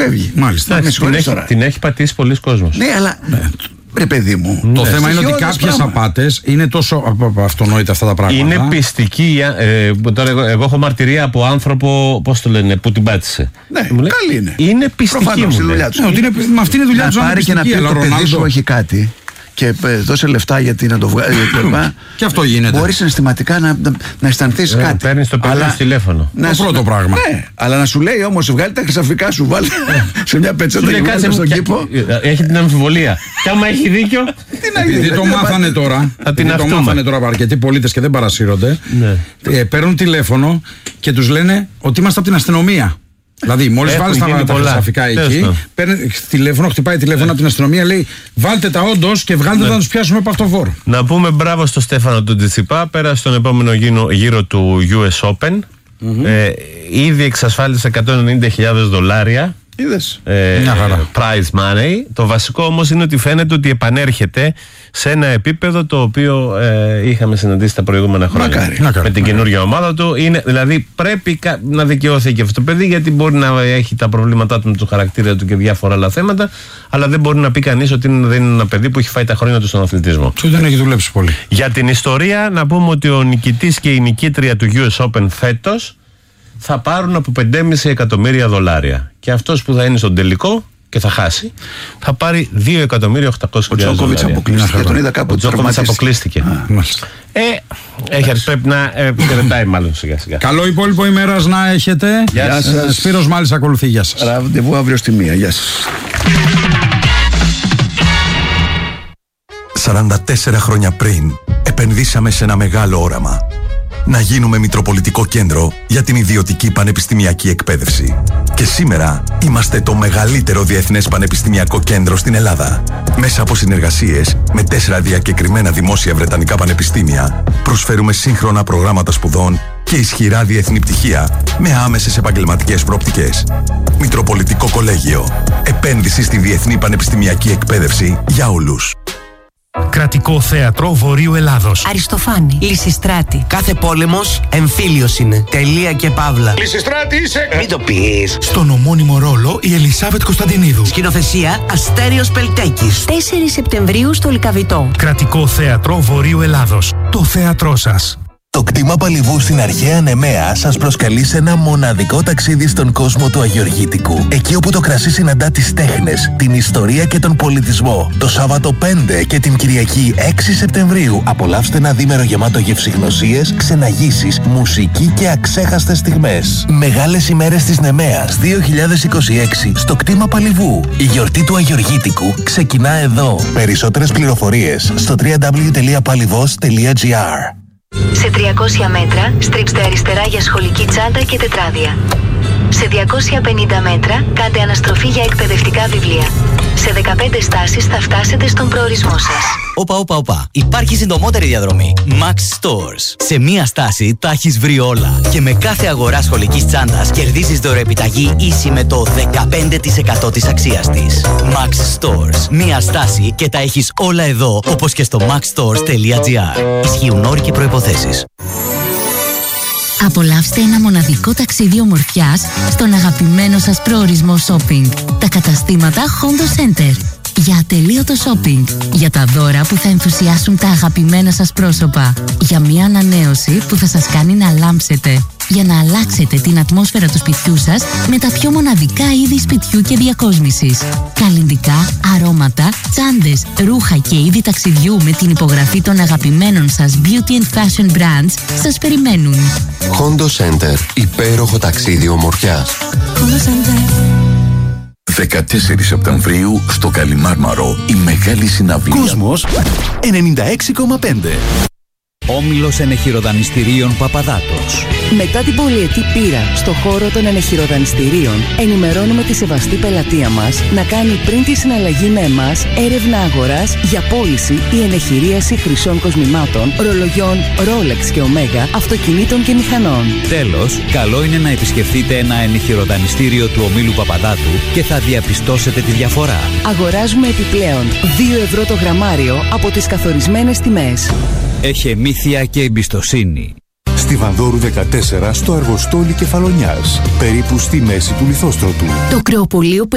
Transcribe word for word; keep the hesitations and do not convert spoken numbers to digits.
φεύγει. Μάλιστα. Εντάξει, την, έχει, την έχει πατήσει πολλοί κόσμος. Ναι, αλλά. Ναι. Ρε παιδί μου. Το ναι, θέμα είναι ότι κάποιες απάτες είναι τόσο αυτονόητα αυτά τα πράγματα. Είναι πιστική. Ε, τώρα εγώ, εγώ έχω μαρτυρία από άνθρωπο, πώς το λένε, που την πάτησε. Ναι, μου λέει, καλή είναι. Είναι πιστική. Προφανώς μου η δουλειά του. Ναι, είναι, με αυτή είναι η δουλειά να του. Πάρει και να πει το παιδί σου έχει κάτι και δώσε λεφτά γιατί να το βγάλει. Και αυτό γίνεται. Μπορεί συναισθηματικά να, να, να αισθανθεί ε, κάτι. Παίρνει το παιδί σου τηλέφωνο. Το πρώτο να, πράγμα. Ναι, αλλά να σου λέει όμως βγάλει τα χρυσαφικά σου, βάλει σε μια πετσέτα και βάλει στον κήπο. Έχει την αμφιβολία. Και άμα έχει δίκιο. Επειδή το μάθανε τώρα. Θα την το μάθανε τώρα από αρκετοί πολίτες και δεν παρασύρονται. Παίρνουν τηλέφωνο και τους λένε ότι είμαστε από την αστυνομία. Δηλαδή, μόλις βάλεις τα χρυσαφικά εκεί, παίρνει τηλέφωνο, χτυπάει τηλέφωνο από την αστυνομία, λέει βάλτε τα όντως και βγάλτε τα να τους πιάσουμε από αυτό φόρο. Να πούμε μπράβο στο Στέφανο του Τζιτσιπά, πέρασε στον επόμενο γύρο, γύρο του γιου ες Open. Mm-hmm. Ε, ήδη εξασφάλισε εκατόν ενενήντα χιλιάδες δολάρια. Είδες. Ε, prize money. Το βασικό όμως είναι ότι φαίνεται ότι επανέρχεται σε ένα επίπεδο το οποίο ε, είχαμε συναντήσει τα προηγούμενα χρόνια. Μακάρι, με μακάρι, την καινούργια ομάδα του. Είναι, δηλαδή πρέπει να δικαιώθει και αυτό το παιδί, γιατί μπορεί να έχει τα προβλήματά του με το χαρακτήρα του και διάφορα άλλα θέματα, αλλά δεν μπορεί να πει κανείς ότι είναι, δεν είναι ένα παιδί που έχει φάει τα χρόνια του στον αθλητισμό. Και δεν έχει δουλέψει πολύ. Για την ιστορία, να πούμε ότι ο νικητής και η νικήτρια του γιου ες Open φέτος θα πάρουν από πέντε κόμμα πέντε εκατομμύρια δολάρια. Και αυτός που θα είναι στον τελικό και θα χάσει, θα πάρει δύο εκατομμύρια οκτακόσιες χιλιάδες δολάρια. Ο Τζόκοβιτς αποκλείστηκε. Τον είδα κάπου. Ο Τζόκοβιτς αποκλείστηκε. Ε, έχει, πρέπει να κρετάει μάλλον σιγά σιγά. Καλό υπόλοιπο ημέρας να έχετε. Γεια σας. Σπύρος Μάλης ακολουθεί. Γεια σας. Ραντεβού αύριο στη μία. Γεια σας. σαράντα τέσσερα χρόνια πριν επενδύσαμε σε ένα μεγάλο όραμα. Να γίνουμε Μητροπολιτικό Κέντρο για την ιδιωτική πανεπιστημιακή εκπαίδευση. Και σήμερα είμαστε το μεγαλύτερο διεθνές πανεπιστημιακό κέντρο στην Ελλάδα. Μέσα από συνεργασίες με τέσσερα διακεκριμένα δημόσια βρετανικά πανεπιστήμια, προσφέρουμε σύγχρονα προγράμματα σπουδών και ισχυρά διεθνή πτυχία με άμεσες επαγγελματικές προοπτικές. Μητροπολιτικό Κολέγιο. Επένδυση στη διεθνή πανεπιστημιακή εκπαίδευση για όλους. Κρατικό Θέατρο Βορείου Ελλάδος. Αριστοφάνη. Λυσιστράτη. Κάθε πόλεμος εμφύλιος είναι. Τελεία και παύλα. Λυσιστράτη είσαι. Μην το πεις. Στον ομώνυμο ρόλο η Ελισάβετ Κωνσταντινίδου. Σκηνοθεσία Αστέριος Πελτέκης. τέσσερις Σεπτεμβρίου στο Λυκαβητό. Κρατικό Θέατρο Βορείου Ελλάδος. Το θέατρό σας. Το κτήμα Παλιβού στην αρχαία Νεμαία σας προσκαλεί σε ένα μοναδικό ταξίδι στον κόσμο του Αγιοργητικού. Εκεί όπου το κρασί συναντά τις τέχνες, την ιστορία και τον πολιτισμό. Το Σάββατο πέντε και την Κυριακή έξι Σεπτεμβρίου απολαύστε ένα δίμερο γεμάτο γευσηγνωσίες, ξεναγήσεις, μουσική και αξέχαστες στιγμές. Μεγάλες ημέρες της Νεμαίας δύο χιλιάδες είκοσι έξι στο κτήμα Παλιβού. Η γιορτή του Αγιοργητικού ξεκινά εδώ. Περισσότερες πληροφορίες στο double-u double-u double-u τελεία παλιβός τελεία τζι άρ. Σε τριακόσια μέτρα στρίψτε αριστερά για σχολική τσάντα και τετράδια. Σε διακόσια πενήντα μέτρα κάντε αναστροφή για εκπαιδευτικά βιβλία. Σε δεκαπέντε στάσεις θα φτάσετε στον προορισμό σας. Όπα, όπα, όπα. Υπάρχει συντομότερη διαδρομή. Max Stores. Σε μία στάση τα έχεις βρει όλα. Και με κάθε αγορά σχολικής τσάντας κερδίζεις δωρεοεπιταγή ίση με το δεκαπέντε τοις εκατό της αξίας της. Max Stores. Μία στάση και τα έχεις όλα εδώ, όπως και στο max stores τελεία τζι άρ. Ισχύουν όροι και προϋποθέσεις. Απολαύστε ένα μοναδικό ταξίδι ομορφιάς στον αγαπημένο σας προορισμό shopping. Τα καταστήματα Hondo Center. Για ατελείωτο shopping. Για τα δώρα που θα ενθουσιάσουν τα αγαπημένα σας πρόσωπα. Για μια ανανέωση που θα σας κάνει να λάμψετε. Για να αλλάξετε την ατμόσφαιρα του σπιτιού σας με τα πιο μοναδικά είδη σπιτιού και διακόσμησης. Καλλυντικά, αρώματα, τσάντες, ρούχα και είδη ταξιδιού με την υπογραφή των αγαπημένων σας beauty and fashion brands σας περιμένουν. Hondo Center. Υπέροχο ταξίδι ομορφιάς. Hondo Center. δεκατέσσερις Σεπτεμβρίου στο Καλιμάρμαρο η μεγάλη συναυλία. Κόσμος ενενήντα έξι κόμμα πέντε. Όμιλος Ενεχειροδανιστηρίων Παπαδάτος. Μετά την πολυετή πείρα στο χώρο των ενεχειροδανιστηρίων, ενημερώνουμε τη σεβαστή πελατεία μας να κάνει πριν τη συναλλαγή με εμάς έρευνα αγοράς για πώληση ή ενεχειρίαση χρυσών κοσμημάτων, ρολογιών Rolex και Omega, αυτοκινήτων και μηχανών. Τέλος, καλό είναι να επισκεφτείτε ένα ενεχειροδανιστήριο του ομίλου Παπαδάτου και θα διαπιστώσετε τη διαφορά. Αγοράζουμε επιπλέον δύο ευρώ το γραμμάριο από τις καθορισμένες τιμές. Εχεμήθεια και εμπιστοσύνη. Στη Βανδόρου δεκατέσσερα στο Αργοστόλι Κεφαλονιάς, περίπου στη μέση του Λιθόστρωτου. Το κρεοπολείο